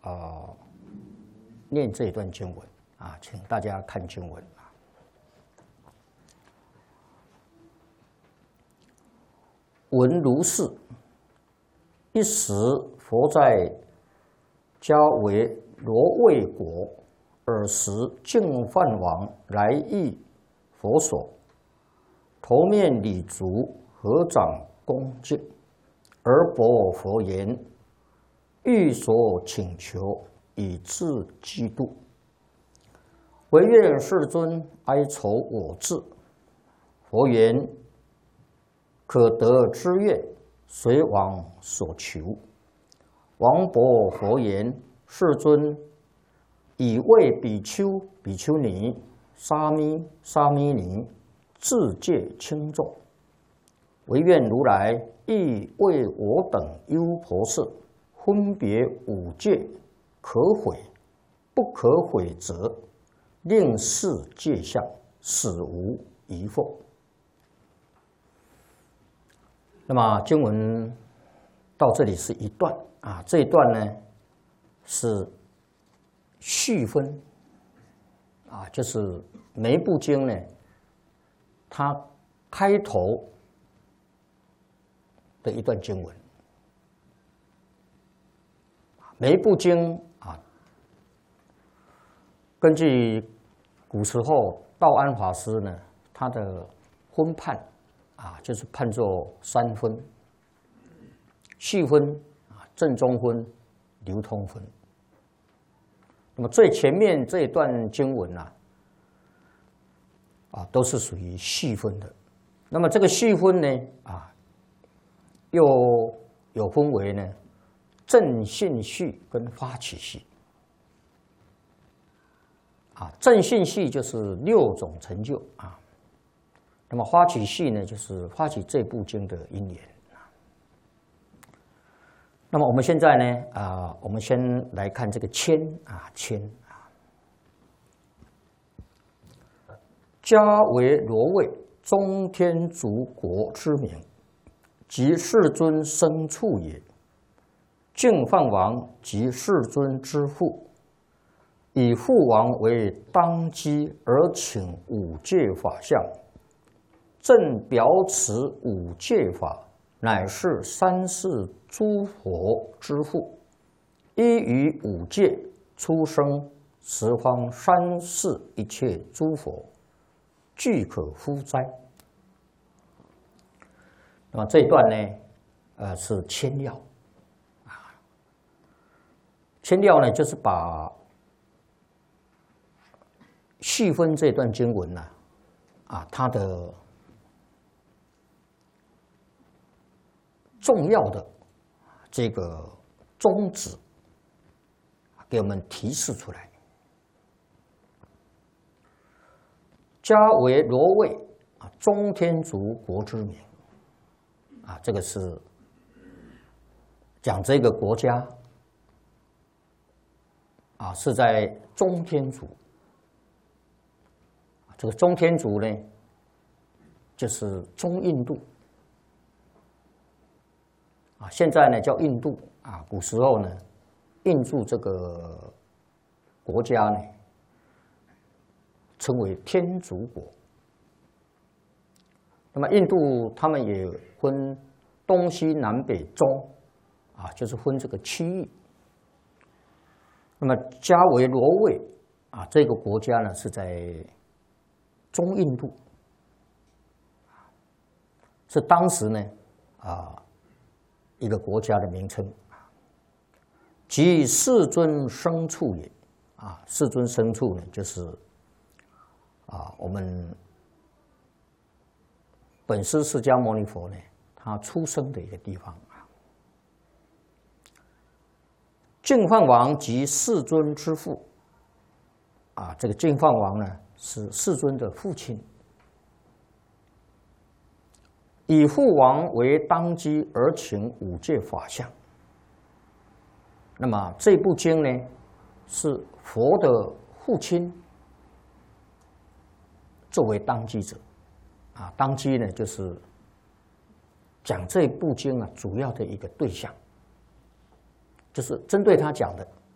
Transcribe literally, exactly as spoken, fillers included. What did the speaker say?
呃念这一段经文啊，请大家看经文啊。闻如是，一时佛在迦维罗卫国，尔时净饭王来诣佛所，头面礼足，合掌恭敬，而薄佛言：欲所请求，以至嫉妒。唯愿世尊哀酬我智。佛言：可得之愿，随王所求。王薄佛言：世尊，以为比丘、比丘尼、沙弥、沙弥尼自戒轻重，唯愿如来亦为我等优婆塞分别五戒，可毁不可毁则，令示戒相，死无疑惑。那么经文到这里是一段啊，这一段呢是序分啊，就是每一部经呢，它开头的一段经文。每一部经啊，根据古时候道安法师呢，他的分判啊，就是判作三分：序分啊、正中分、流通分。那么最前面这一段经文啊，啊都是属于序分的。那么这个序分呢，啊，又有分为呢正信序跟发起序。啊，正信序就是六种成就啊。那么发起序呢，就是发起这部经的因缘。那么我们现在呢，啊，我们先来看这个谦啊，谦啊，迦维罗卫中天竺国之名，即世尊生处也。净饭王即世尊之父，以父王为当机而请五戒法相，正表此五戒法，乃是三世诸佛之父，依于五戒出生十方三世一切诸佛，俱可敷斋。那么这一段呢，呃，是谦要。谦要呢，就是把序分这段经文呢、啊，啊，它的重要的这个宗旨给我们提示出来。迦维罗卫啊，中天竺国之名啊，这个是讲这个国家。啊，是在中天竺。这个中天竺呢，就是中印度。啊，现在呢叫印度啊，古时候呢，印度这个国家呢，称为天竺国。那么印度他们也分东西南北中，啊，就是分这个区域。那么迦维罗卫啊，这个国家呢是在中印度，是当时呢啊一个国家的名称，即世尊生处也啊，世尊生处呢就是啊我们本师释迦牟尼佛呢他出生的一个地方。净饭王即世尊之父，啊，这个净饭王呢是世尊的父亲，以父王为当机而请五戒法相。那么这部经呢是佛的父亲作为当机者，啊，当机呢就是讲这部经啊主要的一个对象。就是针对他讲的